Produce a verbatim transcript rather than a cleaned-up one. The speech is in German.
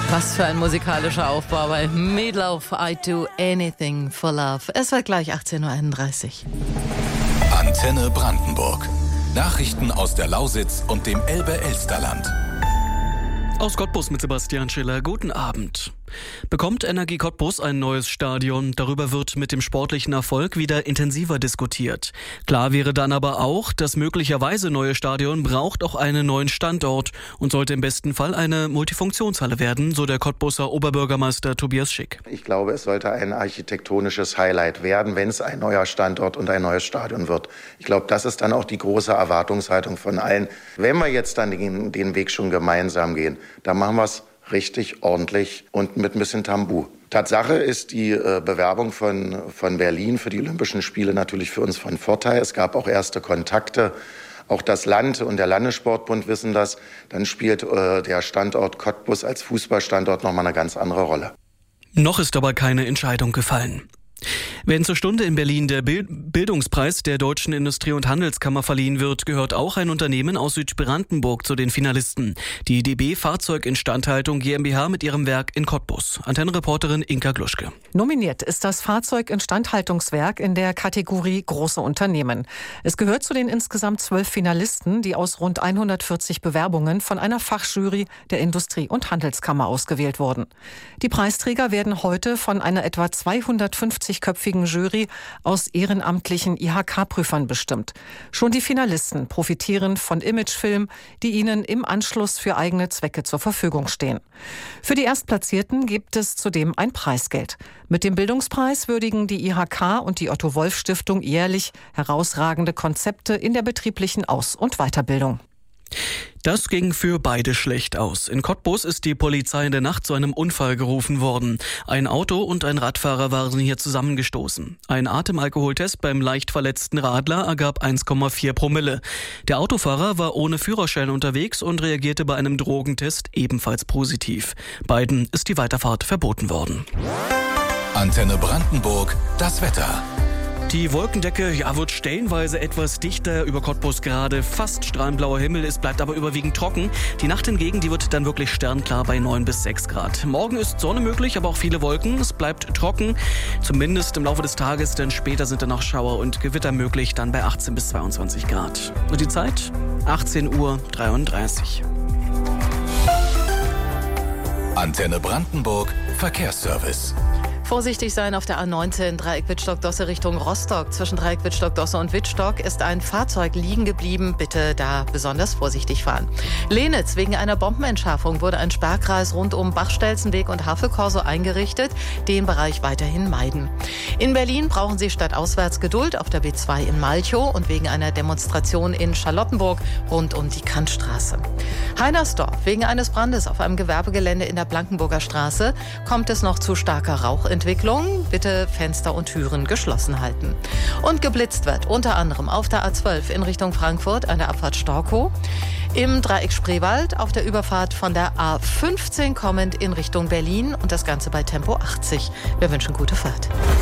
Was für ein musikalischer Aufbau bei Meatloaf, I Do Anything for Love. Es wird gleich achtzehn Uhr einunddreißig. Antenne Brandenburg. Nachrichten aus der Lausitz und dem Elbe-Elsterland. Aus Cottbus mit Sebastian Schiller. Guten Abend. Bekommt Energie Cottbus ein neues Stadion? Darüber wird mit dem sportlichen Erfolg wieder intensiver diskutiert. Klar wäre dann aber auch, das möglicherweise neue Stadion braucht auch einen neuen Standort und sollte im besten Fall eine Multifunktionshalle werden, so der Cottbuser Oberbürgermeister Tobias Schick. Ich glaube, es sollte ein architektonisches Highlight werden, wenn es ein neuer Standort und ein neues Stadion wird. Ich glaube, das ist dann auch die große Erwartungshaltung von allen. Wenn wir jetzt dann den, den Weg schon gemeinsam gehen, dann machen wir es richtig, ordentlich und mit ein bisschen Tambu. Tatsache ist die äh, Bewerbung von, von Berlin für die Olympischen Spiele natürlich für uns von Vorteil. Es gab auch erste Kontakte. Auch das Land und der Landessportbund wissen das. Dann spielt äh, der Standort Cottbus als Fußballstandort nochmal eine ganz andere Rolle. Noch ist aber keine Entscheidung gefallen. Wenn zur Stunde in Berlin der Bildungspreis der Deutschen Industrie- und Handelskammer verliehen wird, gehört auch ein Unternehmen aus Südbrandenburg zu den Finalisten. Die D B Fahrzeuginstandhaltung GmbH mit ihrem Werk in Cottbus. Antennenreporterin Inka Gluschke. Nominiert ist das Fahrzeuginstandhaltungswerk in der Kategorie Große Unternehmen. Es gehört zu den insgesamt zwölf Finalisten, die aus rund hundertvierzig Bewerbungen von einer Fachjury der Industrie- und Handelskammer ausgewählt wurden. Die Preisträger werden heute von einer etwa zweihundertfünfzig-köpfigen Jury aus ehrenamtlichen I H K-Prüfern bestimmt. Schon die Finalisten profitieren von Imagefilmen, die ihnen im Anschluss für eigene Zwecke zur Verfügung stehen. Für die Erstplatzierten gibt es zudem ein Preisgeld. Mit dem Bildungspreis würdigen die I H K und die Otto-Wolff-Stiftung jährlich herausragende Konzepte in der betrieblichen Aus- und Weiterbildung. Das ging für beide schlecht aus. In Cottbus ist die Polizei in der Nacht zu einem Unfall gerufen worden. Ein Auto und ein Radfahrer waren hier zusammengestoßen. Ein Atemalkoholtest beim leicht verletzten Radler ergab eins Komma vier Promille. Der Autofahrer war ohne Führerschein unterwegs und reagierte bei einem Drogentest ebenfalls positiv. Beiden ist die Weiterfahrt verboten worden. Antenne Brandenburg, das Wetter. Die Wolkendecke ja, wird stellenweise etwas dichter, über Cottbus gerade fast strahlenblauer Himmel, es bleibt aber überwiegend trocken. Die Nacht hingegen, die wird dann wirklich sternklar bei neun bis sechs Grad. Morgen ist Sonne möglich, aber auch viele Wolken, es bleibt trocken, zumindest im Laufe des Tages, denn später sind dann noch Schauer und Gewitter möglich, dann bei achtzehn bis zweiundzwanzig Grad. Und die Zeit? achtzehn Uhr dreiunddreißig. Antenne Brandenburg, Verkehrsservice. Vorsichtig sein auf der A neunzehn, Dreieck Wittstock-Dosse Richtung Rostock. Zwischen Dreieck Wittstock-Dosse und Wittstock ist ein Fahrzeug liegen geblieben. Bitte da besonders vorsichtig fahren. Lenitz, wegen einer Bombenentschärfung wurde ein Sperrkreis rund um Bachstelzenweg und Havelkorso eingerichtet. Den Bereich weiterhin meiden. In Berlin brauchen Sie stadtauswärts Geduld auf der B zwei in Malchow und wegen einer Demonstration in Charlottenburg rund um die Kantstraße. Heinersdorf, wegen eines Brandes auf einem Gewerbegelände in der Blankenburger Straße kommt es noch zu starker Rauchentwicklung. Bitte Fenster und Türen geschlossen halten. Und geblitzt wird unter anderem auf der A zwölf in Richtung Frankfurt an der Abfahrt Storkow, im Dreieck Spreewald auf der Überfahrt von der A fünfzehn kommend in Richtung Berlin und das Ganze bei Tempo achtzig. Wir wünschen gute Fahrt.